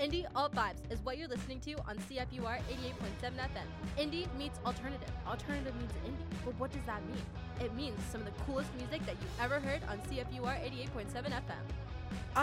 Indie Alt Vibes is what you're listening to on CFUR 88.7 FM. Indie meets alternative. Alternative means indie. But what does that mean? It means some of the coolest music that you've ever heard on CFUR 88.7 FM.